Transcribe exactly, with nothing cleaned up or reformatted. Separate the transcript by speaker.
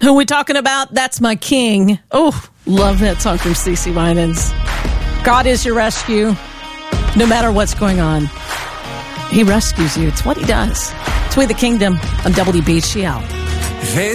Speaker 1: Who are we talking about? That's My King. Oh, love that song from CeCe Winans. God is your rescue, no matter what's going on. He rescues you. It's what he does. It's We the Kingdom on W B G L.